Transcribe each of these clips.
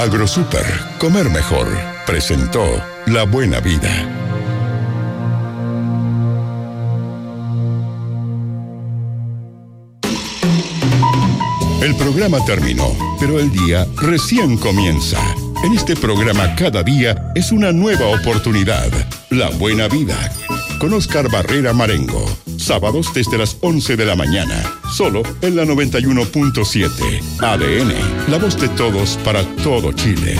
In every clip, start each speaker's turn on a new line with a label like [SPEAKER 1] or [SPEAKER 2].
[SPEAKER 1] Agrosuper, comer mejor, presentó La Buena Vida. El programa terminó, pero el día recién comienza. En este programa cada día es una nueva oportunidad. La Buena Vida, con Oscar Barrera Marengo. Sábados desde las 11 de la mañana, solo en la 91.7. ADN, la voz de todos para todo Chile.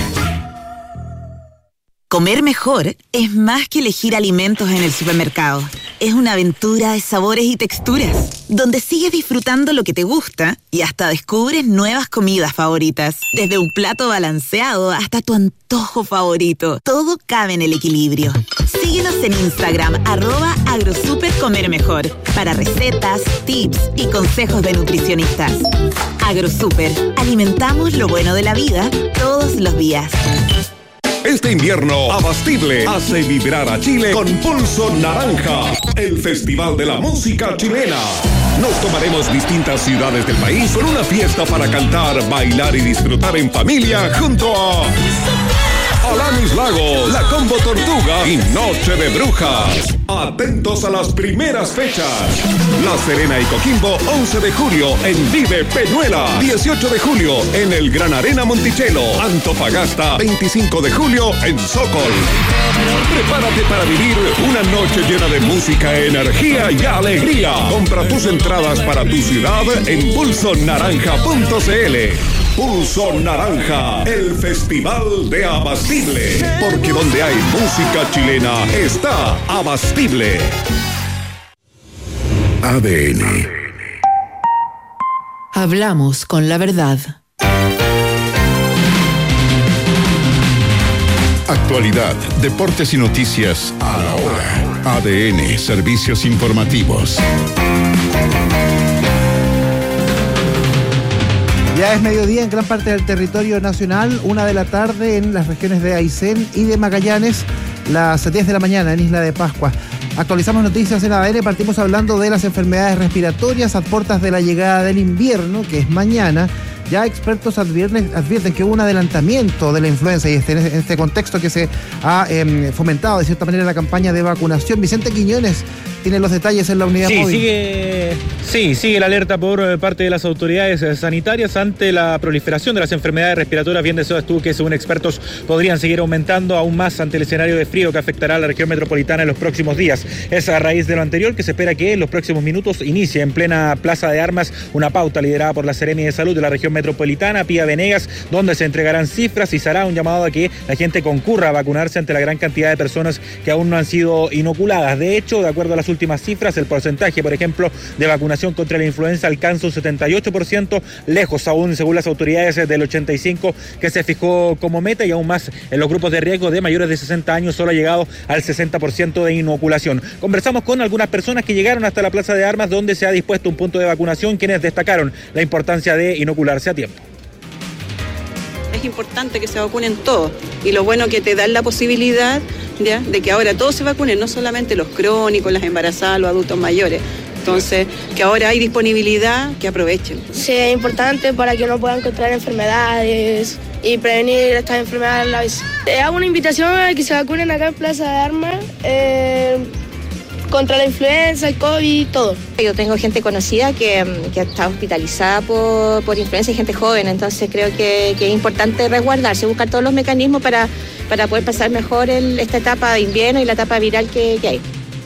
[SPEAKER 2] Comer mejor es más que elegir alimentos en el supermercado. Es una aventura de sabores y texturas, donde sigues disfrutando lo que te gusta y hasta descubres nuevas comidas favoritas. Desde un plato balanceado hasta tu antojo favorito, todo cabe en el equilibrio. Síguenos en Instagram, @agrosupercomermejor, para recetas, tips y consejos de nutricionistas. Agrosuper, alimentamos lo bueno de la vida todos los días.
[SPEAKER 3] Este invierno, Abastible hace vibrar a Chile con Pulso Naranja, el festival de la música chilena. Nos tomaremos distintas ciudades del país con una fiesta para cantar, bailar y disfrutar en familia junto a Alanis Lago, La Combo Tortuga y Noche de Brujas. Atentos a las primeras fechas. La Serena y Coquimbo, 11 de julio en Vive Peñuela. 18 de julio en el Gran Arena Monticello. Antofagasta, 25 de julio en Sokol. Prepárate para vivir una noche llena de música, energía y alegría. Compra tus entradas para tu ciudad en pulsonaranja.cl. Pulso Naranja, el festival de Abastible. Porque donde hay música chilena está Abastible.
[SPEAKER 1] ADN.
[SPEAKER 4] Hablamos con la verdad.
[SPEAKER 1] Actualidad, deportes y noticias a la hora. ADN, servicios informativos.
[SPEAKER 5] Ya es mediodía en gran parte del territorio nacional, 1 de la tarde en las regiones de Aysén y de Magallanes, las 10 de la mañana en Isla de Pascua. Actualizamos noticias en ADN, partimos hablando de las enfermedades respiratorias a puertas de la llegada del invierno, que es mañana. Ya expertos advierten que hubo un adelantamiento de la influenza y en este contexto que se ha fomentado de cierta manera la campaña de vacunación. Vicente Quiñones tiene los detalles en la unidad móvil.
[SPEAKER 6] Sigue la alerta por parte de las autoridades sanitarias ante la proliferación de las enfermedades respiratorias. Bien deseas tú que, según expertos, podrían seguir aumentando aún más ante el escenario de frío que afectará a la región metropolitana en los próximos días. Es a raíz de lo anterior que se espera que en los próximos minutos inicie en plena Plaza de Armas una pauta liderada por la Seremi de Salud de la región metropolitana, Pía Venegas, donde se entregarán cifras y se hará un llamado a que la gente concurra a vacunarse ante la gran cantidad de personas que aún no han sido inoculadas. De hecho, de acuerdo a las últimas cifras, el porcentaje, por ejemplo, de vacunación contra la influenza alcanza un 78%, lejos aún, según las autoridades, del 85% que se fijó como meta, y aún más en los grupos de riesgo de mayores de 60 años solo ha llegado al 60% de inoculación. Conversamos con algunas personas que llegaron hasta la Plaza de Armas, donde se ha dispuesto un punto de vacunación, quienes destacaron la importancia de inocularse a tiempo.
[SPEAKER 7] Es importante que se vacunen todos, y lo bueno que te dan la posibilidad ¿ya? De que ahora todos se vacunen, no solamente los crónicos, las embarazadas, los adultos mayores. Entonces, que ahora hay disponibilidad, que aprovechen.
[SPEAKER 8] Sí, es importante para que no puedan contraer enfermedades y prevenir estas enfermedades a la vez. Hago una invitación a que se vacunen acá en Plaza de Armas contra la influenza, el COVID, todo.
[SPEAKER 9] Yo tengo gente conocida que está hospitalizada por influenza y gente joven, entonces creo que es importante resguardarse, buscar todos los mecanismos para poder pasar mejor esta etapa de invierno y la etapa viral que hay.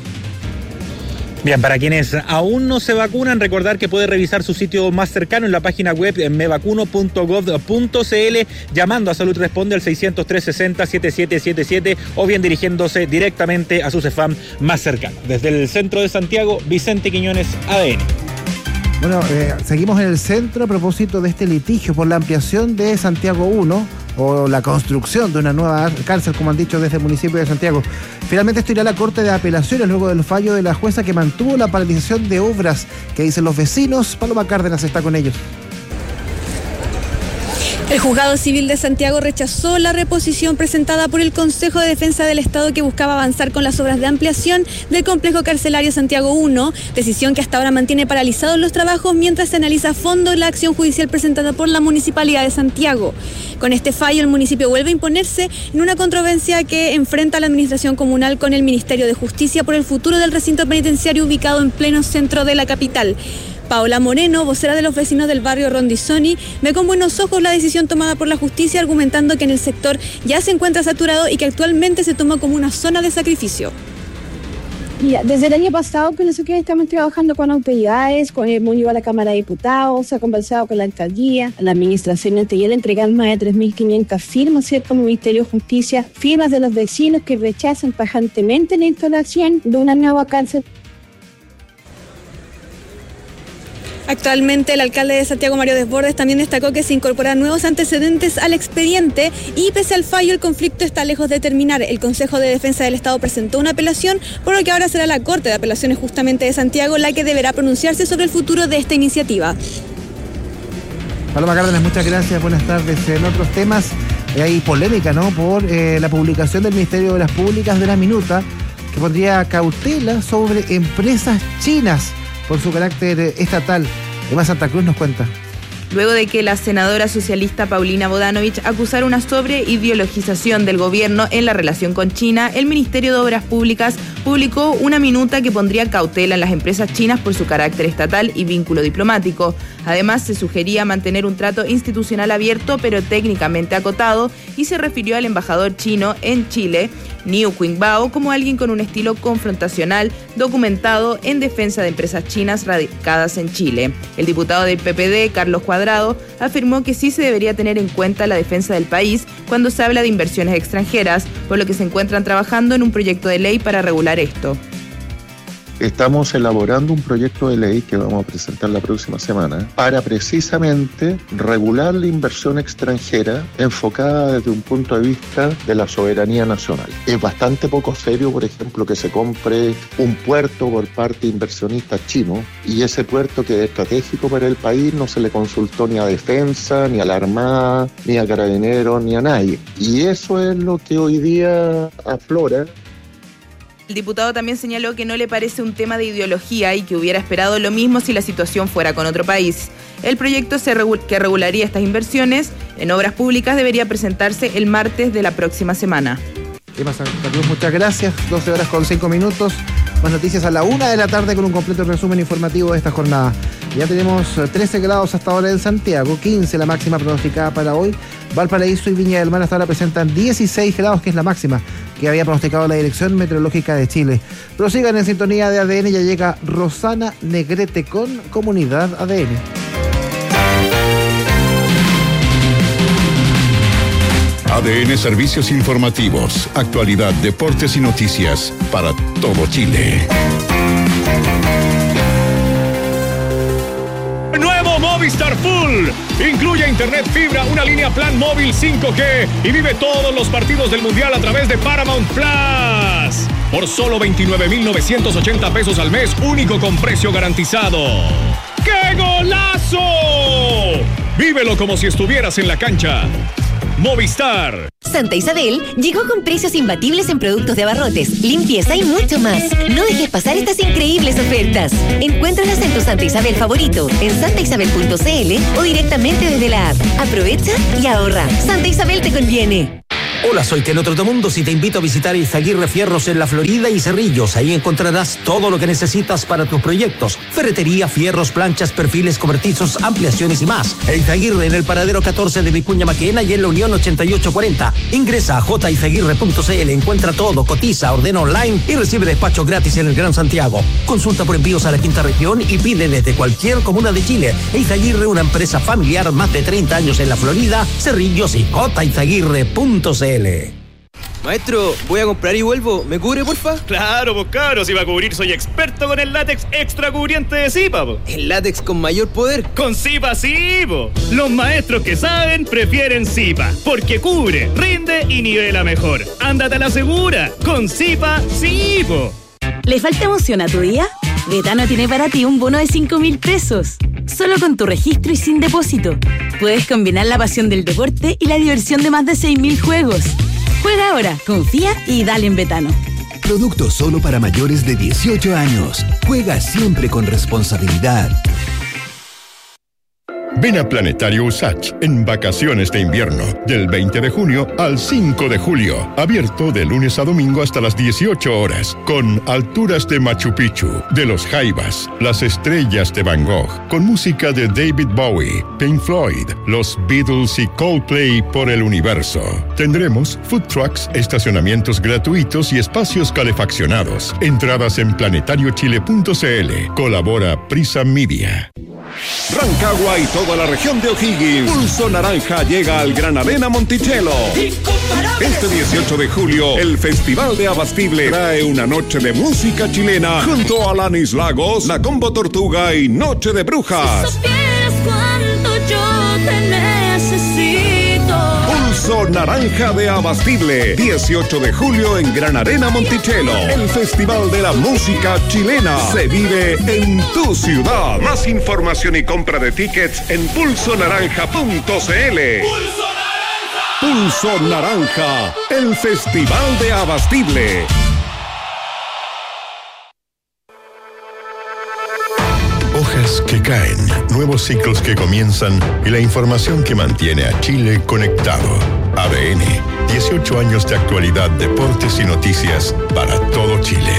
[SPEAKER 6] Bien, para quienes aún no se vacunan, recordar que puede revisar su sitio más cercano en la página web mevacuno.gov.cl, llamando a Salud Responde al 600-360-7777 o bien dirigiéndose directamente a su CEFAM más cercano. Desde el centro de Santiago, Vicente Quiñones, ADN.
[SPEAKER 5] Bueno, seguimos en el centro a propósito de este litigio por la ampliación de Santiago 1 o la construcción de una nueva cárcel, como han dicho desde el municipio de Santiago. Finalmente esto irá a la Corte de Apelaciones luego del fallo de la jueza que mantuvo la paralización de obras. ¿Qué dicen los vecinos? Paloma Cárdenas está con ellos.
[SPEAKER 10] El Juzgado Civil de Santiago rechazó la reposición presentada por el Consejo de Defensa del Estado que buscaba avanzar con las obras de ampliación del complejo carcelario Santiago 1, decisión que hasta ahora mantiene paralizados los trabajos mientras se analiza a fondo la acción judicial presentada por la Municipalidad de Santiago. Con este fallo, el municipio vuelve a imponerse en una controversia que enfrenta a la administración comunal con el Ministerio de Justicia por el futuro del recinto penitenciario ubicado en pleno centro de la capital. Paola Moreno, vocera de los vecinos del barrio Rondizoni, ve con buenos ojos la decisión tomada por la justicia, argumentando que en el sector ya se encuentra saturado y que actualmente se toma como una zona de sacrificio.
[SPEAKER 11] Mira, desde el año pasado con nosotros estamos trabajando con autoridades, hemos ido a la Cámara de Diputados, se ha conversado con la alcaldía, la administración anterior entregar más de 3.500 firmas, ¿cierto? Ministerio de Justicia, firmas de los vecinos que rechazan tajantemente la instalación de una nueva cárcel.
[SPEAKER 10] Actualmente el alcalde de Santiago, Mario Desbordes, también destacó que se incorporan nuevos antecedentes al expediente y pese al fallo el conflicto está lejos de terminar. El Consejo de Defensa del Estado presentó una apelación, por lo que ahora será la Corte de Apelaciones justamente de Santiago la que deberá pronunciarse sobre el futuro de esta iniciativa.
[SPEAKER 5] Paloma Cárdenas, muchas gracias, buenas tardes. En otros temas hay polémica, ¿no? Por la publicación del Ministerio de Obras Públicas de la minuta que pondría cautela sobre empresas chinas por su carácter estatal. Emma Santa Cruz nos cuenta.
[SPEAKER 12] Luego de que la senadora socialista Paulina Bodanovich acusara una sobreideologización del gobierno en la relación con China, el Ministerio de Obras Públicas publicó una minuta que pondría cautela en las empresas chinas por su carácter estatal y vínculo diplomático. Además, se sugería mantener un trato institucional abierto pero técnicamente acotado y se refirió al embajador chino en Chile, Niu Qingbao, como alguien con un estilo confrontacional documentado en defensa de empresas chinas radicadas en Chile. El diputado del PPD, Carlos Cuadrado, afirmó que sí se debería tener en cuenta la defensa del país cuando se habla de inversiones extranjeras, por lo que se encuentran trabajando en un proyecto de ley para regular esto.
[SPEAKER 13] Estamos elaborando un proyecto de ley que vamos a presentar la próxima semana para precisamente regular la inversión extranjera enfocada desde un punto de vista de la soberanía nacional. Es bastante poco serio, por ejemplo, que se compre un puerto por parte de inversionistas chinos y ese puerto que es estratégico para el país no se le consultó ni a Defensa, ni a la Armada, ni a Carabineros, ni a nadie. Y eso es lo que hoy día aflora.
[SPEAKER 12] El diputado también señaló que no le parece un tema de ideología y que hubiera esperado lo mismo si la situación fuera con otro país. El proyecto que regularía estas inversiones en obras públicas debería presentarse el martes de la próxima semana.
[SPEAKER 5] Emma Santa Cruz, muchas gracias. 12:05. Más noticias a la 1 de la tarde con un completo resumen informativo de esta jornada. Ya tenemos 13 grados hasta ahora en Santiago, 15 la máxima pronosticada para hoy. Valparaíso y Viña del Mar hasta ahora presentan 16 grados, que es la máxima que había pronosticado la Dirección Meteorológica de Chile. Prosigan en sintonía de ADN, ya llega Rosana Negrete con Comunidad ADN.
[SPEAKER 1] ADN Servicios Informativos, actualidad, deportes y noticias para todo Chile.
[SPEAKER 3] Nuevo Movistar Full. Incluye internet fibra, una línea plan móvil 5G y vive todos los partidos del Mundial a través de Paramount Plus. Por solo 29,980 pesos al mes, único con precio garantizado. ¡Qué golazo! Vívelo como si estuvieras en la cancha. Movistar.
[SPEAKER 14] Santa Isabel llegó con precios imbatibles en productos de abarrotes, limpieza y mucho más. No dejes pasar estas increíbles ofertas. Encuéntralas en tu Santa Isabel favorito, en santaisabel.cl o directamente desde la app. Aprovecha y ahorra. Santa Isabel te conviene.
[SPEAKER 15] Hola, soy Keno Trotamundos y te invito a visitar Izaguirre Fierros en La Florida y Cerrillos. Ahí encontrarás todo lo que necesitas para tus proyectos. Ferretería, fierros, planchas, perfiles cobertizos, ampliaciones y más. Izaguirre en el paradero 14 de Vicuña Maquena y en la Unión 8840. Ingresa a jizaguirre.cl, encuentra todo, cotiza, ordena online y recibe despacho gratis en el Gran Santiago. Consulta por envíos a la quinta región y pide desde cualquier comuna de Chile. Izaguirre, una empresa familiar, más de 30 años en La Florida, Cerrillos y jizaguirre.cl.
[SPEAKER 16] Maestro, voy a comprar y vuelvo. ¿Me cubre, porfa?
[SPEAKER 17] Claro, pues cabro, si va a cubrir soy experto con el látex extra cubriente de Zipa, po.
[SPEAKER 16] ¿El látex con mayor poder?
[SPEAKER 17] Con Zipa sí, po. Los maestros que saben prefieren Zipa, porque cubre, rinde y nivela mejor. Ándate a la segura, con Zipa sí, po.
[SPEAKER 18] ¿Le falta emoción a tu día? Betano tiene para ti un bono de 5.000 pesos. Solo con tu registro y sin depósito. Puedes combinar la pasión del deporte y la diversión de más de 6.000 juegos. Juega ahora, confía y dale en Betano.
[SPEAKER 19] Producto solo para mayores de 18 años. Juega siempre con responsabilidad.
[SPEAKER 1] Ven a Planetario Usach en vacaciones de invierno, del 20 de junio al 5 de julio. Abierto de lunes a domingo hasta las 18 horas, con alturas de Machu Picchu, de los Jaivas, las estrellas de Van Gogh, con música de David Bowie, Pink Floyd, los Beatles y Coldplay por el universo. Tendremos food trucks, estacionamientos gratuitos y espacios calefaccionados. Entradas en planetariochile.cl. Colabora Prisa Media.
[SPEAKER 3] Rancagua y toda la región de O'Higgins. Pulso Naranja llega al Gran Arena Monticello. Este 18 de julio, el Festival de Abastible trae una noche de música chilena junto a Alanis Lagos, La Combo Tortuga y Noche de Brujas.
[SPEAKER 20] Si supieras cuánto yo te necesito.
[SPEAKER 3] Pulso Naranja de Abastible, 18 de julio en Gran Arena Monticello. El Festival de la Música Chilena se vive en tu ciudad. Más información y compra de tickets en pulsonaranja.cl. Pulso Naranja, el Festival de Abastible.
[SPEAKER 1] Hojas que caen, nuevos ciclos que comienzan y la información que mantiene a Chile conectado. ADN, 18 años de actualidad, deportes y noticias para todo Chile.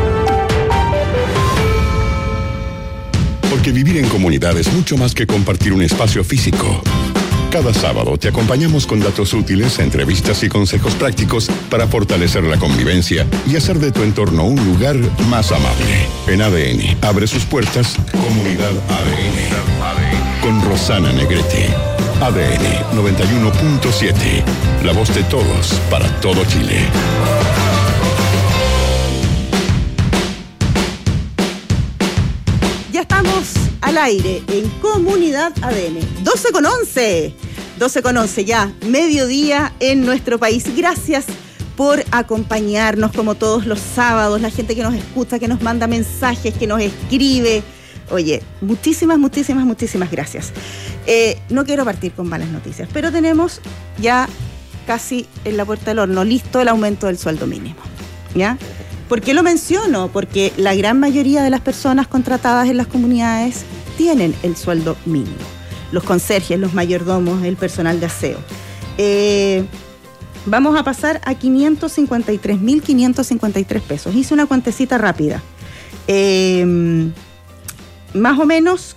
[SPEAKER 1] Porque vivir en comunidad es mucho más que compartir un espacio físico. Cada sábado te acompañamos con datos útiles, entrevistas y consejos prácticos para fortalecer la convivencia y hacer de tu entorno un lugar más amable. En ADN, abre sus puertas Comunidad ADN. Con Rosana Negrete. ADN 91.7. La voz de todos para todo Chile.
[SPEAKER 21] Ya estamos al aire en Comunidad ADN. 12:11. 12:11 ya, mediodía en nuestro país. Gracias por acompañarnos como todos los sábados. La gente que nos escucha, que nos manda mensajes, que nos escribe. Oye, muchísimas gracias. No quiero partir con malas noticias, pero tenemos ya casi en la puerta del horno listo el aumento del sueldo mínimo. ¿Ya? ¿Por qué lo menciono? Porque la gran mayoría de las personas contratadas en las comunidades tienen el sueldo mínimo. Los conserjes, los mayordomos, el personal de aseo. Vamos a pasar a 553.553 pesos. Hice una cuentecita rápida. Más o menos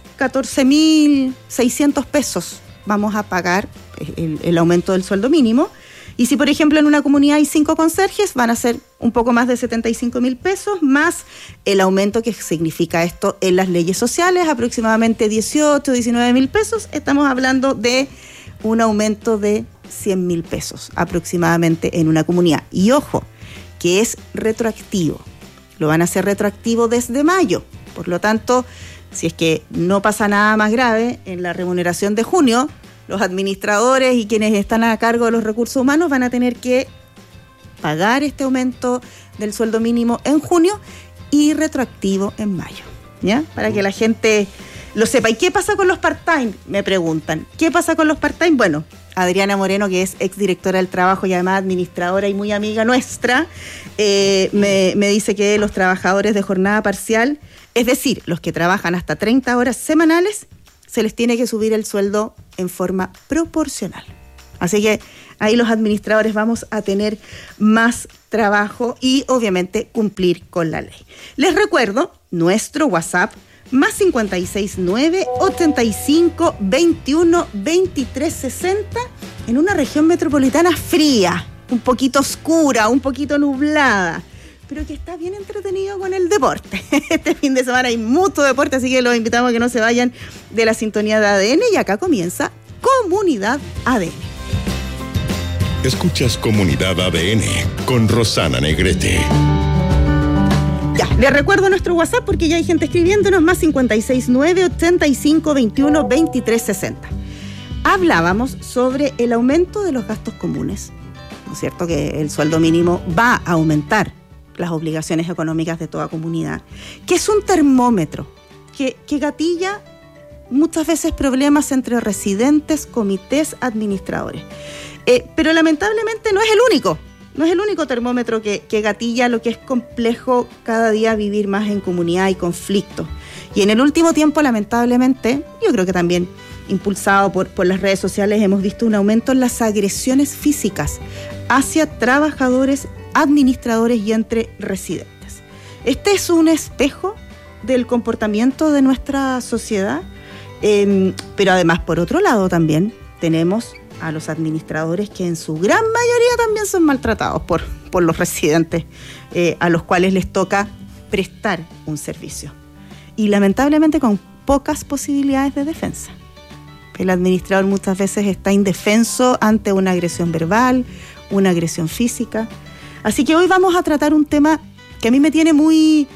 [SPEAKER 21] 14.600 pesos vamos a pagar el aumento del sueldo mínimo. Y si, por ejemplo, en una comunidad hay 5 conserjes, van a ser un poco más de 75.000 pesos, más el aumento que significa esto en las leyes sociales, aproximadamente 19.000 pesos. Estamos hablando de un aumento de 100.000 pesos aproximadamente en una comunidad. Y ojo, que es retroactivo. Lo van a hacer retroactivo desde mayo. Por lo tanto, si es que no pasa nada más grave en la remuneración de junio, los administradores y quienes están a cargo de los recursos humanos van a tener que pagar este aumento del sueldo mínimo en junio y retroactivo en mayo, ¿ya? Para que la gente lo sepa. ¿Y qué pasa con los part-time? Me preguntan. ¿Qué pasa con los part-time? Bueno, Adriana Moreno, que es exdirectora del trabajo y además administradora y muy amiga nuestra, me dice que los trabajadores de jornada parcial, es decir, los que trabajan hasta 30 horas semanales, se les tiene que subir el sueldo en forma proporcional. Así que ahí los administradores vamos a tener más trabajo y obviamente cumplir con la ley. Les recuerdo nuestro WhatsApp más 569 85 21 23 60 en una región metropolitana fría, un poquito oscura, un poquito nublada, pero que está bien entretenido con el deporte. Este fin de semana hay mucho deporte, así que los invitamos a que no se vayan de la sintonía de ADN y acá comienza Comunidad ADN.
[SPEAKER 1] Escuchas Comunidad ADN con Rosana Negrete.
[SPEAKER 21] Ya, les recuerdo nuestro WhatsApp porque ya hay gente escribiéndonos, más 569 85 21 23 60. Hablábamos sobre el aumento de los gastos comunes, ¿no es cierto? Que el sueldo mínimo va a aumentar las obligaciones económicas de toda comunidad, que es un termómetro que gatilla muchas veces problemas entre residentes, comités, administradores. Pero lamentablemente no es el único termómetro que gatilla lo que es complejo cada día vivir más en comunidad y conflicto. Y en el último tiempo, lamentablemente, yo creo que también impulsado por las redes sociales, hemos visto un aumento en las agresiones físicas hacia trabajadores, administradores y entre residentes. Este es un espejo del comportamiento de nuestra sociedad, pero además, por otro lado, también tenemos a los administradores que en su gran mayoría también son maltratados por los residentes, a los cuales les toca prestar un servicio. Y lamentablemente con pocas posibilidades de defensa. El administrador muchas veces está indefenso ante una agresión verbal, una agresión física. Así que hoy vamos a tratar un tema que a mí me tiene muy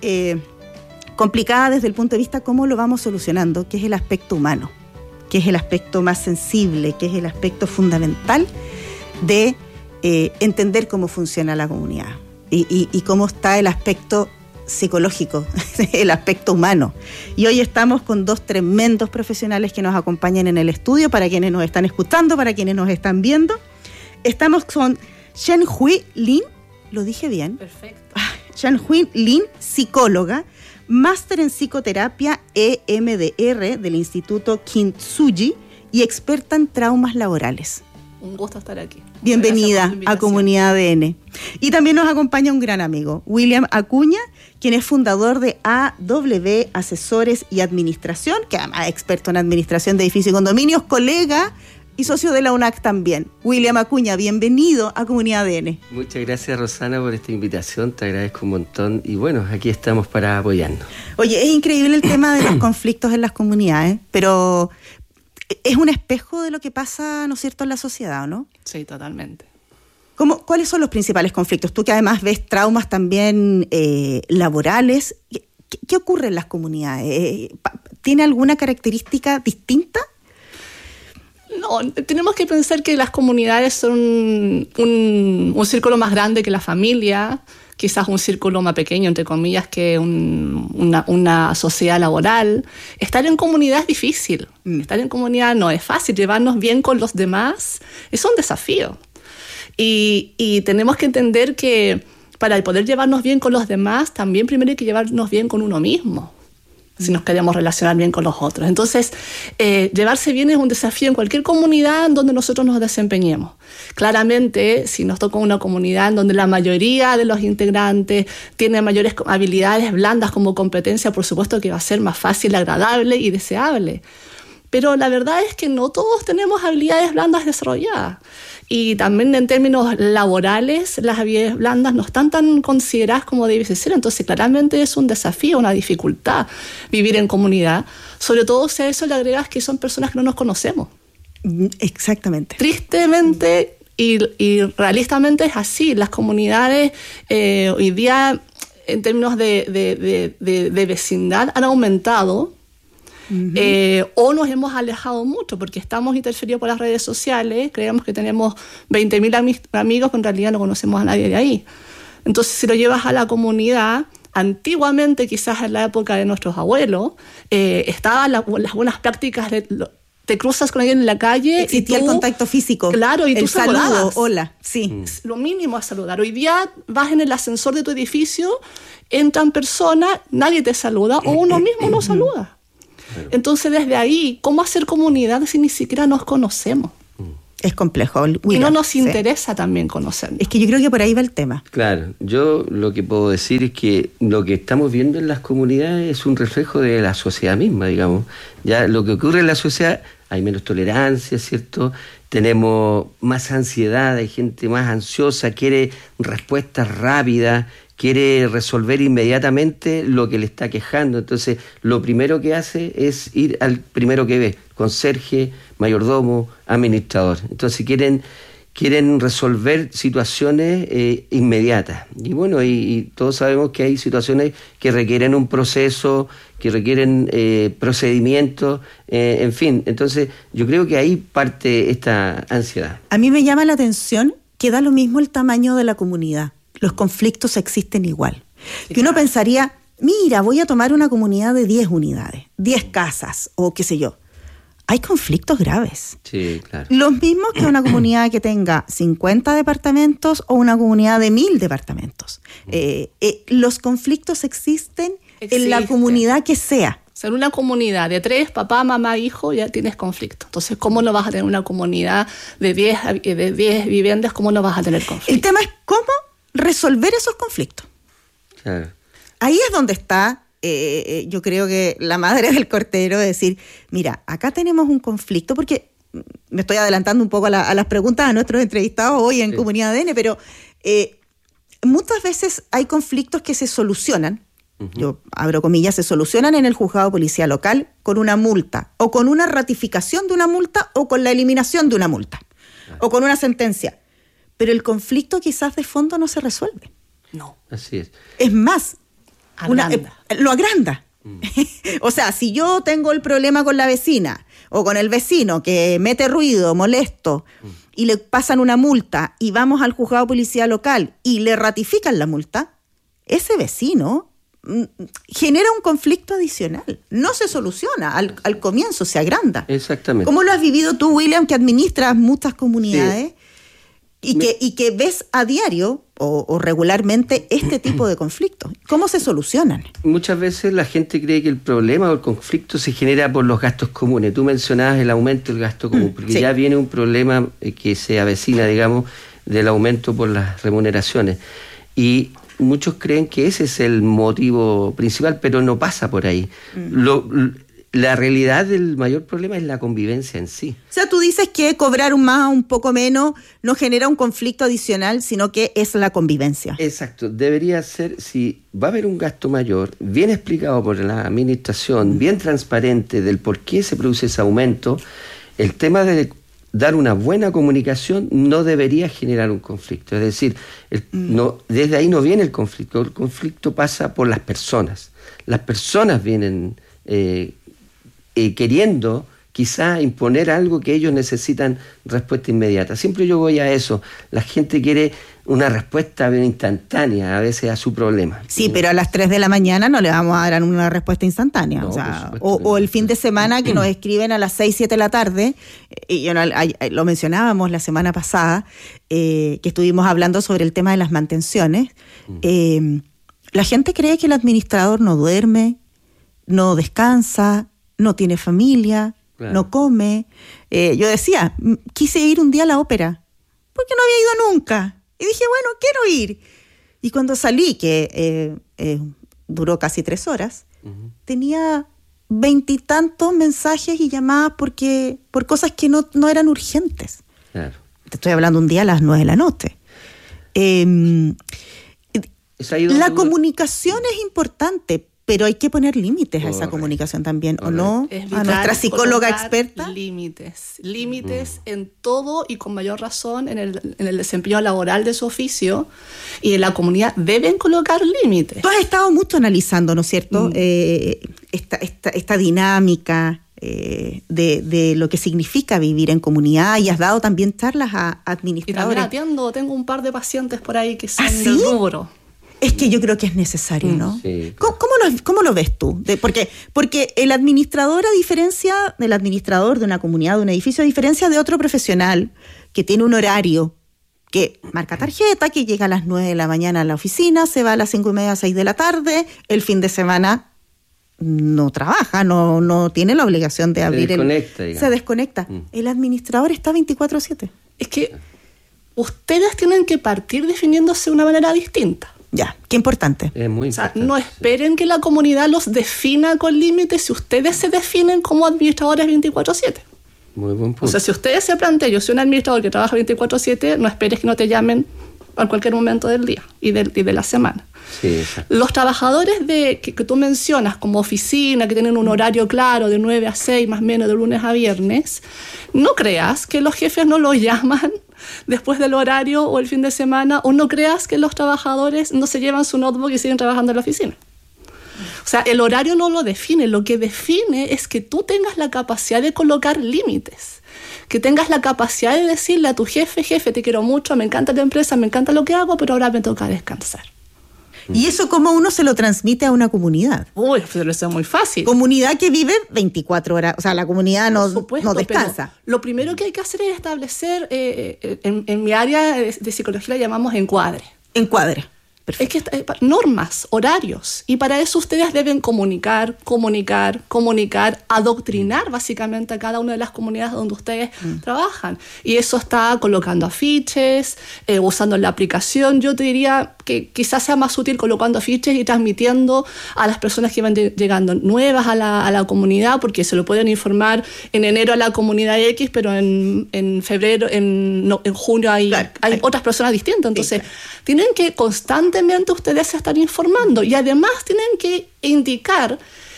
[SPEAKER 21] complicada desde el punto de vista cómo lo vamos solucionando, que es el aspecto humano, que es el aspecto más sensible, que es el aspecto fundamental de entender cómo funciona la comunidad y cómo está el aspecto psicológico, el aspecto humano. Y hoy estamos con dos tremendos profesionales que nos acompañan en el estudio, para quienes nos están escuchando, para quienes nos están viendo. Estamos con Shen-Hui Lin, ¿lo dije bien?
[SPEAKER 2] Perfecto.
[SPEAKER 21] Shen-Hui Lin, psicóloga, máster en psicoterapia EMDR del Instituto Kintsugi y experta en traumas laborales.
[SPEAKER 2] Un gusto estar aquí.
[SPEAKER 21] Bienvenida a Comunidad ADN. Y también nos acompaña un gran amigo, William Acuña, quien es fundador de AW Asesores y Administración, que además es experto en administración de edificios y condominios, colega y socio de la UNAC también. William Acuña, bienvenido a Comunidad ADN.
[SPEAKER 22] Muchas gracias, Rosana, por esta invitación, te agradezco un montón y bueno, aquí estamos para apoyarnos.
[SPEAKER 21] Oye, es increíble el tema de los conflictos en las comunidades, pero es un espejo de lo que pasa, ¿no es cierto?, en la sociedad, ¿no?
[SPEAKER 2] Sí, totalmente.
[SPEAKER 21] ¿Cuáles son los principales conflictos? Tú que además ves traumas también laborales, ¿qué ocurre en las comunidades? ¿Tiene alguna característica distinta?
[SPEAKER 2] No, tenemos que pensar que las comunidades son un círculo más grande que la familia, quizás un círculo más pequeño, entre comillas, que una sociedad laboral. Estar en comunidad es difícil. Estar en comunidad no es fácil. Llevarnos bien con los demás es un desafío. Y tenemos que entender que para poder llevarnos bien con los demás, también primero hay que llevarnos bien con uno mismo, si nos queremos relacionar bien con los otros. Entonces, llevarse bien es un desafío en cualquier comunidad en donde nosotros nos desempeñemos. Claramente, si nos toca una comunidad en donde la mayoría de los integrantes tienen mayores habilidades blandas como competencia, por supuesto que va a ser más fácil, agradable y deseable. Pero la verdad es que no todos tenemos habilidades blandas desarrolladas. Y también en términos laborales, las habilidades blandas no están tan consideradas como debiese ser. Entonces, claramente es un desafío, una dificultad vivir en comunidad. Sobre todo si a eso le agregas que son personas que no nos conocemos.
[SPEAKER 21] Exactamente.
[SPEAKER 2] Tristemente y realistamente es así. Las comunidades hoy día, en términos de vecindad, han aumentado. O nos hemos alejado mucho porque estamos interferidos por las redes sociales, creemos que tenemos 20.000 amigos que en realidad no conocemos a nadie de ahí. Entonces, si lo llevas a la comunidad, antiguamente, quizás en la época de nuestros abuelos, estaban las buenas prácticas de te cruzas con alguien en la calle.
[SPEAKER 21] Existía el contacto físico.
[SPEAKER 2] Claro, y tú saludabas.
[SPEAKER 21] Saludo, hola, sí.
[SPEAKER 2] Lo mínimo es saludar. Hoy día vas en el ascensor de tu edificio, entran personas, nadie te saluda o uno mismo no saluda. Entonces, desde ahí, ¿cómo hacer comunidad si ni siquiera nos conocemos?
[SPEAKER 21] Es complejo.
[SPEAKER 2] Y no nos interesa también conocernos.
[SPEAKER 21] Es que yo creo que por ahí va el tema.
[SPEAKER 22] Claro, yo lo que puedo decir es que lo que estamos viendo en las comunidades es un reflejo de la sociedad misma, digamos. Ya lo que ocurre en la sociedad, hay menos tolerancia, ¿cierto? Tenemos más ansiedad, hay gente más ansiosa, quiere respuestas rápidas, quiere resolver inmediatamente lo que le está quejando. Entonces, lo primero que hace es ir al primero que ve, conserje, mayordomo, administrador. Entonces, quieren resolver situaciones inmediatas. Y bueno, y todos sabemos que hay situaciones que requieren un proceso, que requieren procedimientos, en fin. Entonces, yo creo que ahí parte esta ansiedad.
[SPEAKER 21] A mí me llama la atención que da lo mismo el tamaño de la comunidad. Los conflictos existen igual. Sí, que uno pensaría, mira, voy a tomar una comunidad de 10 unidades, 10 casas o qué sé yo. Hay conflictos graves.
[SPEAKER 22] Sí, claro.
[SPEAKER 21] Los mismos que una comunidad que tenga 50 departamentos o una comunidad de 1000 departamentos. Los conflictos existen en la comunidad que sea.
[SPEAKER 2] O sea, en una comunidad de 3, papá, mamá, hijo, ya tienes conflicto. Entonces, ¿cómo no vas a tener una comunidad de 10 viviendas? ¿Cómo no vas a tener conflicto?
[SPEAKER 21] El tema es cómo resolver esos conflictos.
[SPEAKER 22] Claro.
[SPEAKER 21] Ahí es donde está, yo creo que la madre del cordero, de decir, mira, acá tenemos un conflicto, porque me estoy adelantando un poco a las preguntas a nuestros entrevistados hoy en Comunidad ADN, pero muchas veces hay conflictos que se solucionan, yo abro comillas, se solucionan en el juzgado policial local con una multa, o con una ratificación de una multa, o con la eliminación de una multa, o con una sentencia. Pero el conflicto quizás de fondo no se resuelve.
[SPEAKER 2] No.
[SPEAKER 22] Así es.
[SPEAKER 21] Es más,
[SPEAKER 2] lo
[SPEAKER 21] agranda. O sea, si yo tengo el problema con la vecina o con el vecino que mete ruido, molesto, y le pasan una multa y vamos al juzgado policial local y le ratifican la multa, ese vecino genera un conflicto adicional. No se soluciona, al comienzo se agranda.
[SPEAKER 22] Exactamente.
[SPEAKER 21] ¿Cómo lo has vivido tú, William, que administras muchas comunidades y que ves a diario o regularmente este tipo de conflictos? ¿Cómo se solucionan?
[SPEAKER 22] Muchas veces la gente cree que el problema o el conflicto se genera por los gastos comunes. Tú mencionabas el aumento del gasto común, porque ya viene un problema que se avecina, digamos, del aumento por las remuneraciones. Y muchos creen que ese es el motivo principal, pero no pasa por ahí. La realidad del mayor problema es la convivencia en sí.
[SPEAKER 21] O sea, tú dices que cobrar un más o un poco menos no genera un conflicto adicional, sino que es la convivencia.
[SPEAKER 22] Exacto. Debería ser, si va a haber un gasto mayor, bien explicado por la administración, bien transparente del por qué se produce ese aumento, el tema de dar una buena comunicación no debería generar un conflicto. Es decir, desde ahí no viene el conflicto pasa por las personas. Las personas vienen queriendo quizá imponer algo que ellos necesitan respuesta inmediata. Siempre yo voy a eso. La gente quiere una respuesta instantánea a veces a su problema.
[SPEAKER 21] Sí, pero a las 3 de la mañana no le vamos a dar una respuesta instantánea. No, o el fin de semana que nos escriben a las 6, 7 de la tarde, y lo mencionábamos la semana pasada, que estuvimos hablando sobre el tema de las mantenciones. La gente cree que el administrador no duerme, no descansa, no tiene familia, no come. Yo decía, quise ir un día a la ópera, porque no había ido nunca. Y dije, bueno, quiero ir. Y cuando salí, que duró casi 3 horas, tenía 20 y tantos mensajes y llamadas por cosas que no eran urgentes.
[SPEAKER 22] Claro.
[SPEAKER 21] Te estoy hablando un día a las 9 de la noche. La comunicación es importante, pero hay que poner límites a esa comunicación también, ¿o no? A nuestra psicóloga experta.
[SPEAKER 2] Límites en todo y con mayor razón en el desempeño laboral de su oficio, y en la comunidad deben colocar límites.
[SPEAKER 21] Tú has estado mucho analizando, ¿no es cierto? Esta dinámica de lo que significa vivir en comunidad, y has dado también charlas a administradores.
[SPEAKER 2] Y también tengo un par de pacientes por ahí que son del rubro.
[SPEAKER 21] Es que yo creo que es necesario, ¿no?
[SPEAKER 22] Sí.
[SPEAKER 21] ¿Cómo lo ves tú? Porque el administrador, a diferencia del administrador de una comunidad, de un edificio, a diferencia de otro profesional que tiene un horario, que marca tarjeta, que llega a las 9 de la mañana a la oficina, se va a las 5:30, 6 de la tarde, el fin de semana no trabaja, no tiene la obligación de abrir se desconecta. El administrador está 24/7.
[SPEAKER 2] Es que ustedes tienen que partir definiéndose de una manera distinta.
[SPEAKER 21] Ya, qué importante.
[SPEAKER 22] Es muy importante.
[SPEAKER 2] No esperen que la comunidad los defina con límites si ustedes se definen como administradores 24/7.
[SPEAKER 22] Muy buen punto.
[SPEAKER 2] O sea, si ustedes se plantean, yo soy un administrador que trabaja 24/7, no esperes que no te llamen a cualquier momento del día y de la semana.
[SPEAKER 22] Sí, exacto.
[SPEAKER 2] Los trabajadores que tú mencionas como oficina, que tienen un horario claro de 9 a 6, más o menos de lunes a viernes, no creas que los jefes no los llaman después del horario o el fin de semana, o no creas que los trabajadores no se llevan su notebook y siguen trabajando en la oficina. O sea, el horario no lo define, lo que define es que tú tengas la capacidad de colocar límites, que tengas la capacidad de decirle a tu jefe, te quiero mucho, me encanta la empresa, me encanta lo que hago, pero ahora me toca descansar.
[SPEAKER 21] ¿Y eso cómo uno se lo transmite a una comunidad?
[SPEAKER 2] Uy, pero eso es muy fácil.
[SPEAKER 21] Comunidad que vive 24 horas, o sea, la comunidad no descansa.
[SPEAKER 2] Lo primero que hay que hacer es establecer, en mi área de psicología la llamamos encuadre.
[SPEAKER 21] Encuadre.
[SPEAKER 2] Perfecto. Es que normas, horarios, y para eso ustedes deben comunicar, adoctrinar básicamente a cada una de las comunidades donde ustedes trabajan. Y eso está colocando afiches, usando la aplicación. Yo te diría que quizás sea más útil colocando afiches y transmitiendo a las personas que van llegando nuevas a la comunidad, porque se lo pueden informar en enero a la comunidad X, pero en febrero, en junio hay otras personas distintas. Entonces, tienen que constantemente ustedes se están informando, y además tienen que indicar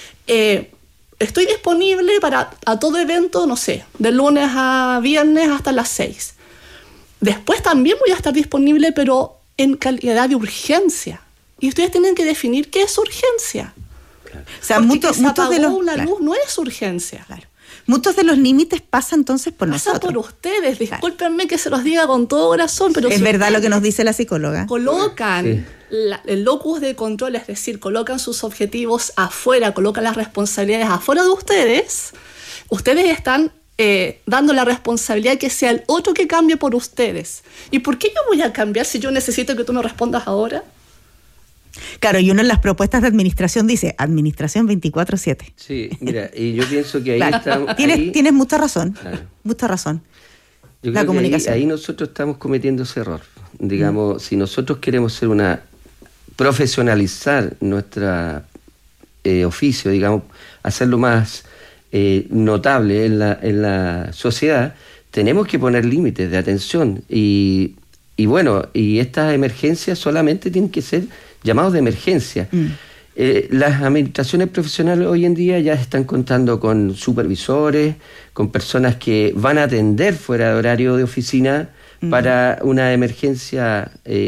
[SPEAKER 2] estoy disponible a todo evento, no sé, de lunes a viernes hasta las 6. Después también voy a estar disponible, pero en calidad de urgencia, y ustedes tienen que definir qué es urgencia.
[SPEAKER 21] Claro. O sea,
[SPEAKER 2] muchos de los una luz no es urgencia.
[SPEAKER 21] Claro. Muchos de los límites pasan entonces por nosotros.
[SPEAKER 2] Pasa por ustedes, discúlpenme que se los diga con todo corazón, pero...
[SPEAKER 21] Es verdad lo que nos dice la psicóloga.
[SPEAKER 2] Colocan el locus de control, es decir, colocan sus objetivos afuera, colocan las responsabilidades afuera de ustedes. Ustedes están dando la responsabilidad que sea el otro que cambie por ustedes. ¿Y por qué yo voy a cambiar si yo necesito que tú me respondas ahora?
[SPEAKER 21] Claro, y uno en las propuestas de administración dice administración 24/7.
[SPEAKER 22] Sí, mira, y yo pienso que ahí estamos...
[SPEAKER 21] Tienes mucha razón, claro. Mucha razón.
[SPEAKER 22] Yo creo que ahí nosotros estamos cometiendo ese error. Digamos, si nosotros queremos profesionalizar nuestro oficio, digamos, hacerlo más notable en la sociedad, tenemos que poner límites de atención. Y bueno, y estas emergencias solamente tienen que ser llamados de emergencia. Las administraciones profesionales hoy en día ya están contando con supervisores, con personas que van a atender fuera de horario de oficina para una emergencia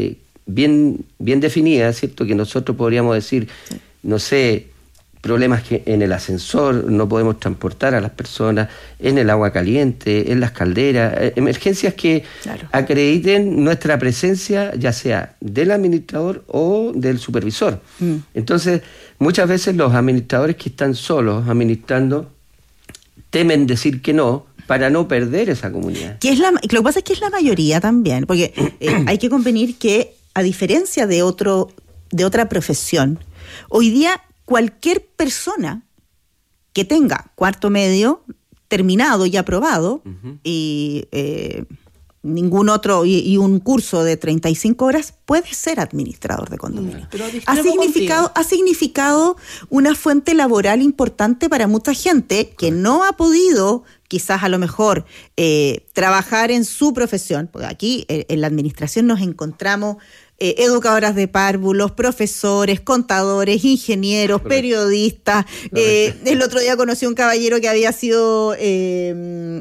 [SPEAKER 22] bien definida, ¿cierto? Que nosotros podríamos decir, no sé, problemas que en el ascensor no podemos transportar a las personas, en el agua caliente, en las calderas, emergencias que acrediten nuestra presencia, ya sea del administrador o del supervisor. Entonces, muchas veces los administradores que están solos administrando temen decir que no para no perder esa comunidad.
[SPEAKER 21] Lo que pasa es que es la mayoría también, porque hay que convenir que, a diferencia de otra profesión, hoy día cualquier persona que tenga cuarto medio terminado y aprobado y ningún otro y un curso de 35 horas puede ser administrador de condominio. Ha significado una fuente laboral importante para mucha gente que no ha podido, quizás a lo mejor, trabajar en su profesión, porque aquí en la administración nos encontramos educadoras de párvulos, profesores, contadores, ingenieros, periodistas. El otro día conocí a un caballero que había sido del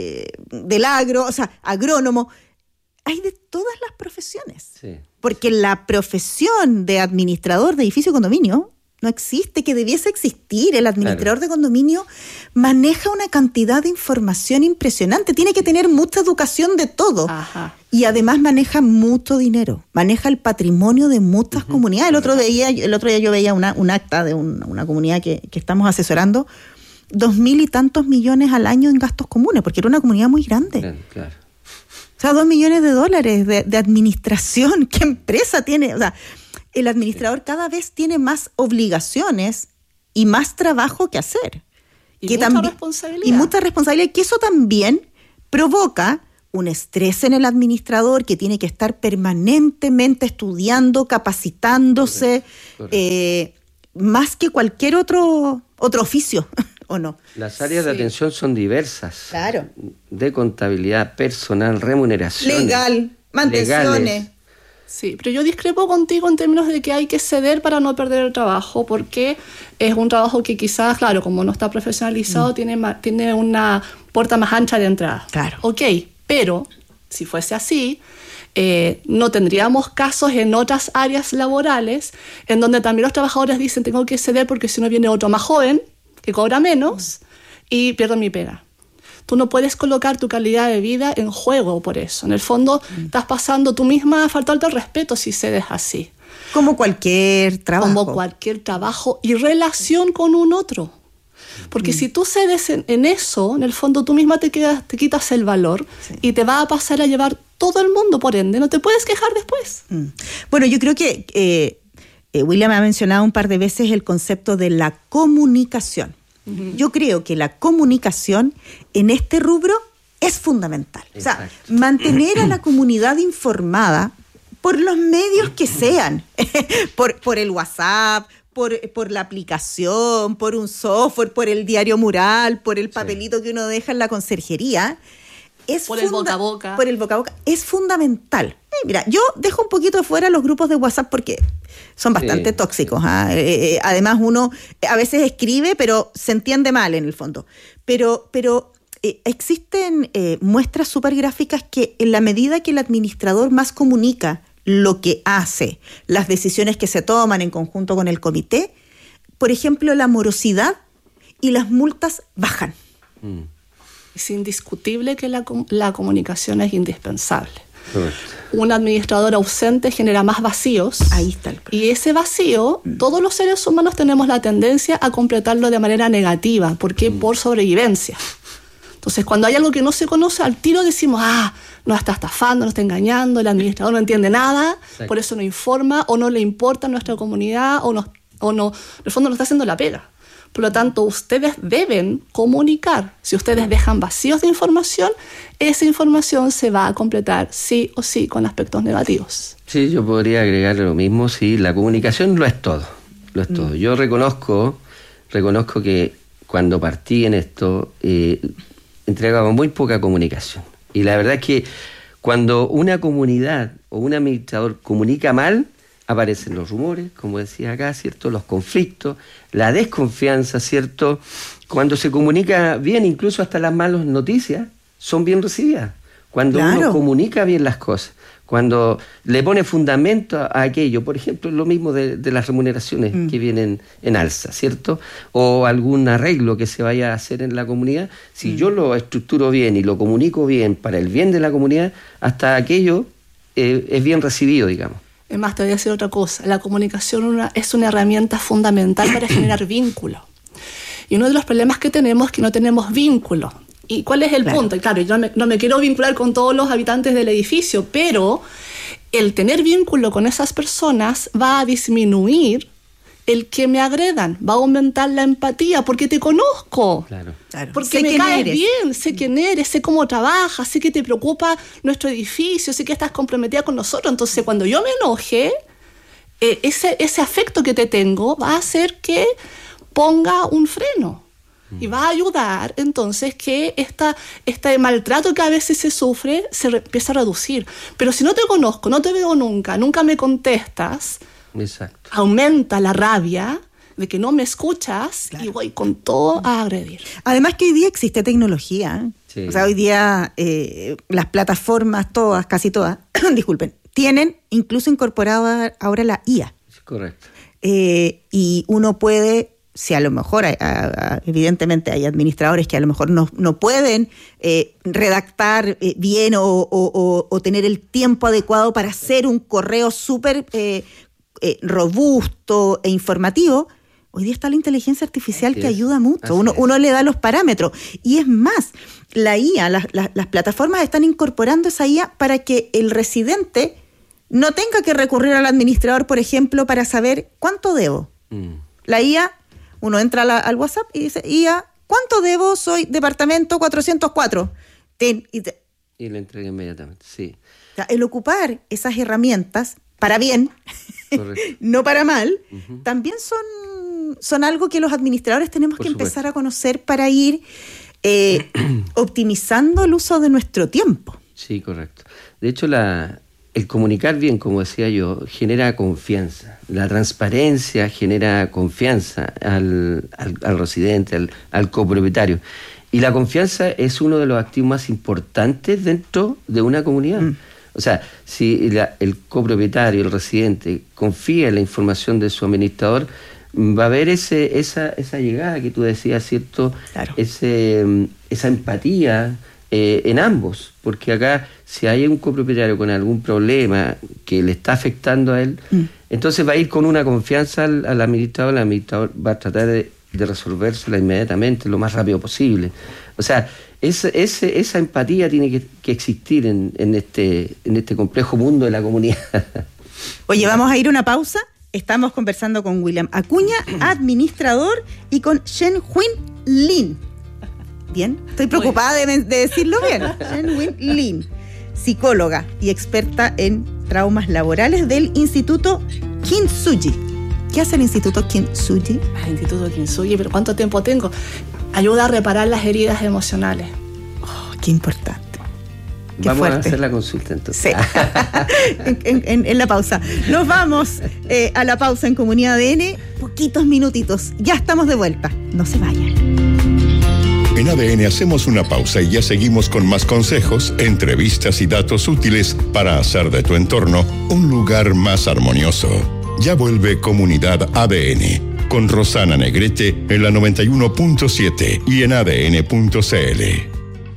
[SPEAKER 21] agro, o sea, agrónomo. Hay de todas las profesiones. Sí. Porque la profesión de administrador de edificio condominio no existe, que debiese existir. El administrador de condominio maneja una cantidad de información impresionante. Tiene que tener mucha educación de todo. Ajá. Y además maneja mucho dinero. Maneja el patrimonio de muchas comunidades. El otro día yo veía un acta de una comunidad que estamos asesorando. 2.000 y tantos millones al año en gastos comunes, porque era una comunidad muy grande. Claro. O sea, $2 millones de administración. ¿Qué empresa tiene? O sea, el administrador cada vez tiene más obligaciones y más trabajo que hacer.
[SPEAKER 2] Y mucha responsabilidad.
[SPEAKER 21] Y mucha responsabilidad, que eso también provoca un estrés en el administrador, que tiene que estar permanentemente estudiando, capacitándose, más que cualquier otro oficio, ¿o no?
[SPEAKER 22] Las áreas de atención son diversas. Claro. De contabilidad, personal, remuneración.
[SPEAKER 21] Legal, mantenciones.
[SPEAKER 2] Sí, pero yo discrepo contigo en términos de que hay que ceder para no perder el trabajo, porque es un trabajo que quizás, claro, como no está profesionalizado, tiene una puerta más ancha de entrada.
[SPEAKER 21] Claro.
[SPEAKER 2] Ok, pero si fuese así, no tendríamos casos en otras áreas laborales en donde también los trabajadores dicen tengo que ceder porque si no viene otro más joven que cobra menos y pierdo mi pega. Tú no puedes colocar tu calidad de vida en juego por eso. En el fondo, estás pasando tú misma a faltarte el respeto si cedes así.
[SPEAKER 21] Como cualquier trabajo.
[SPEAKER 2] Como cualquier trabajo y relación con un otro. Porque si tú cedes en eso, en el fondo tú misma te quitas el valor y te va a pasar a llevar todo el mundo, por ende, no te puedes quejar después.
[SPEAKER 21] Bueno, yo creo que William ha mencionado un par de veces el concepto de la comunicación. Yo creo que la comunicación en este rubro es fundamental. Exacto. O sea, mantener a la comunidad informada por los medios que sean, por el WhatsApp, por la aplicación, por un software, por el diario mural, por el papelito que uno deja en la conserjería.
[SPEAKER 2] Por el boca a boca.
[SPEAKER 21] Por el boca a boca. Es fundamental. Mira, yo dejo un poquito de fuera los grupos de WhatsApp porque son bastante tóxicos. Además, uno a veces escribe, pero se entiende mal en el fondo. Pero existen muestras súper gráficas que en la medida que el administrador más comunica lo que hace, las decisiones que se toman en conjunto con el comité, por ejemplo, la morosidad y las multas bajan.
[SPEAKER 2] Es indiscutible que la comunicación es indispensable. Un administrador ausente genera más vacíos.
[SPEAKER 21] Ahí está el problema.
[SPEAKER 2] Y ese vacío, todos los seres humanos tenemos la tendencia a completarlo de manera negativa. ¿Por qué? Por sobrevivencia. Entonces, cuando hay algo que no se conoce, al tiro decimos, nos está estafando, nos está engañando, el administrador no entiende nada, por eso no informa, o no le importa a nuestra comunidad, o no, en el fondo no está haciendo la pega. Por lo tanto, ustedes deben comunicar. Si ustedes dejan vacíos de información, esa información se va a completar sí o sí con aspectos negativos.
[SPEAKER 22] Sí, yo podría agregar lo mismo. Sí, la comunicación lo es todo. Lo es todo. Yo reconozco que cuando partí en esto, entregaba muy poca comunicación. Y la verdad es que cuando una comunidad o un administrador comunica mal, aparecen los rumores, como decía acá, ¿cierto? Los conflictos, la desconfianza, ¿cierto? Cuando se comunica bien, incluso hasta las malas noticias son bien recibidas. Cuando uno comunica bien las cosas, cuando le pone fundamento a aquello, por ejemplo, lo mismo de las remuneraciones que vienen en alza, ¿cierto? O algún arreglo que se vaya a hacer en la comunidad, si yo lo estructuro bien y lo comunico bien para el bien de la comunidad, hasta aquello es bien recibido, digamos.
[SPEAKER 2] Es más, te voy a decir otra cosa. La comunicación es una herramienta fundamental para generar vínculo. Y uno de los problemas que tenemos es que no tenemos vínculo. ¿Y cuál es el punto? Y claro, yo no me quiero vincular con todos los habitantes del edificio, pero el tener vínculo con esas personas va a disminuir el que me agredan, va a aumentar la empatía, porque te conozco.
[SPEAKER 21] Claro.
[SPEAKER 2] Porque
[SPEAKER 21] sé
[SPEAKER 2] me caes
[SPEAKER 21] eres.
[SPEAKER 2] bien, sé quién eres, sé cómo trabajas, sé que te preocupa nuestro edificio, sé que estás comprometida con nosotros. Entonces, cuando yo me enoje, ese afecto que te tengo va a hacer que ponga un freno. Y va a ayudar entonces que este maltrato que a veces se sufre se empieza a reducir. Pero si no te conozco, no te veo nunca me contestas,
[SPEAKER 22] exacto,
[SPEAKER 21] aumenta la rabia de que no me escuchas y voy con todo a agredir. Además que hoy día existe tecnología.
[SPEAKER 22] Sí.
[SPEAKER 21] O sea, hoy día las plataformas todas, casi todas, disculpen, tienen incluso incorporada ahora la IA.
[SPEAKER 22] Correcto.
[SPEAKER 21] Y uno puede... Si a lo mejor, evidentemente hay administradores que a lo mejor no pueden redactar bien o tener el tiempo adecuado para hacer un correo súper robusto e informativo, hoy día está la inteligencia artificial que ayuda mucho. Uno le da los parámetros. Y es más, la IA, las plataformas están incorporando esa IA para que el residente no tenga que recurrir al administrador, por ejemplo, para saber cuánto debo. La IA... Uno entra al WhatsApp y dice, IA, ¿cuánto debo? Soy departamento 404.
[SPEAKER 22] Y le entrega inmediatamente, sí.
[SPEAKER 21] O sea, el ocupar esas herramientas para bien, no para mal, también son algo que los administradores tenemos que empezar a conocer para ir optimizando el uso de nuestro tiempo.
[SPEAKER 22] Sí, correcto. De hecho, el comunicar bien, como decía yo, genera confianza. La transparencia genera confianza al residente, al copropietario. Y la confianza es uno de los activos más importantes dentro de una comunidad. O sea, si el copropietario, el residente, confía en la información de su administrador, va a haber esa llegada que tú decías, ¿cierto? Claro. Esa empatía, en ambos, porque acá si hay un copropietario con algún problema que le está afectando a él, entonces va a ir con una confianza al administrador, el administrador va a tratar de resolvérsela inmediatamente, lo más rápido posible. O sea, esa empatía tiene que existir en este complejo mundo de la comunidad.
[SPEAKER 21] Oye, vamos a ir a una pausa. Estamos conversando con William Acuña, administrador, y con Shen-Huin Lin. Bien, estoy preocupada de decirlo bien. Shen-Huin Lin, psicóloga y experta en traumas laborales del Instituto Kintsugi. ¿Qué hace el Instituto Kintsugi?
[SPEAKER 2] El Instituto Kintsugi, pero ¿cuánto tiempo tengo? Ayuda a reparar las heridas emocionales.
[SPEAKER 21] Oh, qué importante. Qué
[SPEAKER 22] Vamos
[SPEAKER 21] fuerte.
[SPEAKER 22] a hacer la consulta entonces.
[SPEAKER 21] Sí. en la pausa. Nos vamos a la pausa en Comunidad ADN. Poquitos minutitos. Ya estamos de vuelta. No se vayan.
[SPEAKER 1] En ADN hacemos una pausa y ya seguimos con más consejos, entrevistas y datos útiles para hacer de tu entorno un lugar más armonioso. Ya vuelve Comunidad ADN con Rosana Negrete en la 91.7 y en adn.cl.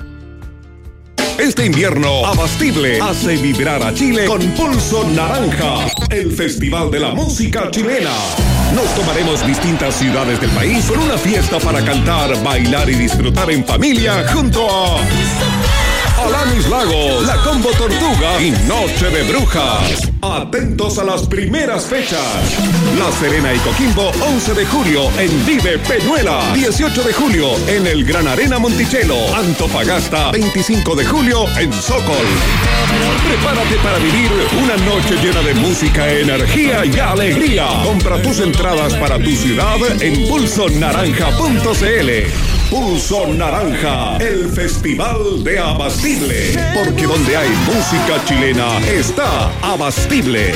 [SPEAKER 3] Este invierno, Abastible hace vibrar a Chile con Pulso Naranja, el festival de la música chilena. Nos tomaremos distintas ciudades del país con una fiesta para cantar, bailar y disfrutar en familia junto a Alanis Lagos, La Combo Tortuga y Noche de Brujas. Atentos a las primeras fechas. La Serena y Coquimbo, 11 de julio en Vive Peñuela. 18 de julio en el Gran Arena Monticello. Antofagasta, 25 de julio en Sokol. Prepárate para vivir una noche llena de música, energía y alegría. Compra tus entradas para tu ciudad en pulsonaranja.cl. Pulso Naranja, el festival de Abastible. Porque donde hay música chilena está Abastible.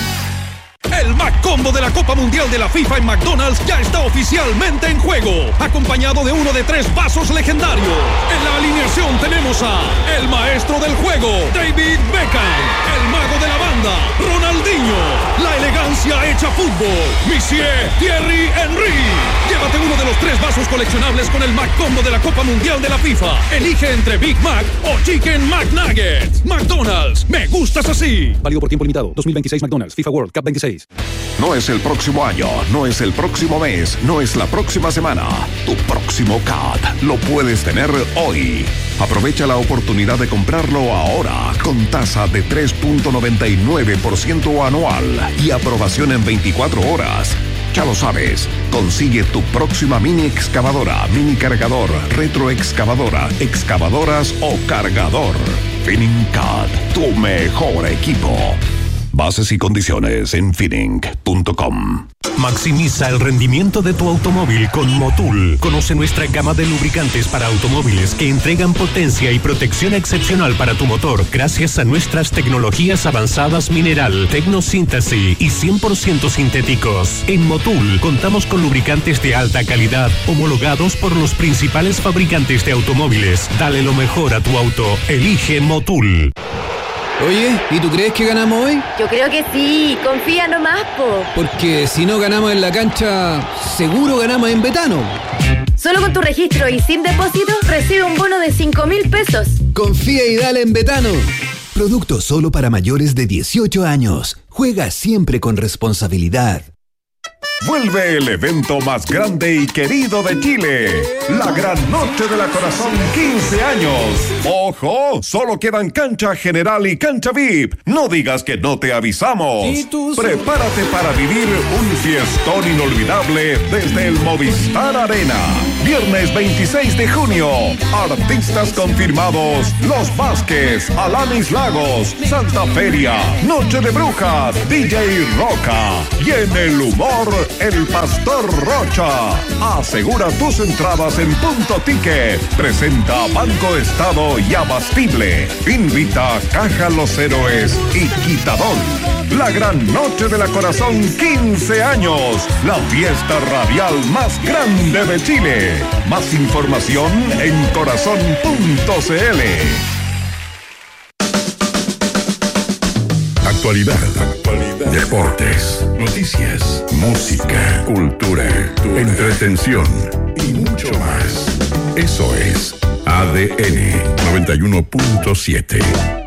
[SPEAKER 3] El McCombo de la Copa Mundial de la FIFA en McDonald's ya está oficialmente en juego, acompañado de uno de 3 vasos legendarios. En la alineación tenemos a el maestro del juego, David Beckham, el mago de la banda, Ronaldinho, la elegancia hecha fútbol, Monsieur Thierry Henry. Llévate uno de los 3 vasos coleccionables con el McCombo de la Copa Mundial de la FIFA. Elige entre Big Mac o Chicken McNuggets. McDonald's, me gustas así.
[SPEAKER 4] Válido por tiempo limitado. 2026 McDonald's, FIFA World Cup 26.
[SPEAKER 3] No es el próximo año, no es el próximo mes, no es la próxima semana. Tu próximo CAT lo puedes tener hoy. Aprovecha la oportunidad de comprarlo ahora con tasa de 3.99% anual y aprobación en 24 horas. Ya lo sabes, consigue tu próxima mini excavadora, mini cargador, retroexcavadora, excavadoras o cargador. FinningCAT, tu mejor equipo. Bases y condiciones en finning.com.
[SPEAKER 7] Maximiza el rendimiento de tu automóvil con Motul. Conoce nuestra gama de lubricantes para automóviles que entregan potencia y protección excepcional para tu motor gracias a nuestras tecnologías avanzadas mineral, tecnosíntesis y 100% sintéticos. En Motul contamos con lubricantes de alta calidad homologados por los principales fabricantes de automóviles. Dale lo mejor a tu auto. Elige Motul.
[SPEAKER 23] Oye, ¿y tú crees que ganamos hoy?
[SPEAKER 24] Yo creo que sí, confía nomás, po.
[SPEAKER 23] Porque si no ganamos en la cancha, seguro ganamos en Betano.
[SPEAKER 24] Solo con tu registro y sin depósito, recibe un bono de 5.000 pesos.
[SPEAKER 23] Confía y dale en Betano.
[SPEAKER 19] Producto solo para mayores de 18 años. Juega siempre con responsabilidad.
[SPEAKER 3] Vuelve el evento más grande y querido de Chile, la Gran Noche de la Corazón 15 años. ¡Ojo! Solo quedan cancha general y cancha VIP. No digas que no te avisamos. Prepárate para vivir un fiestón inolvidable desde el Movistar Arena. Viernes 26 de junio. Artistas confirmados: Los Vázquez, Alanis Lagos, Santa Feria, Noche de Brujas, DJ Roca. Y en el humor, el Pastor Rocha. Asegura tus entradas en Punto Ticket. Presenta Banco Estado y Abastible. Invita Caja Los Héroes y Quitador. La Gran Noche de la Corazón 15 años. La fiesta radial más grande de Chile. Más información en corazón.cl.
[SPEAKER 1] Actualidad, deportes, noticias, música, cultura, entretención y mucho más. Eso es ADN 91.7.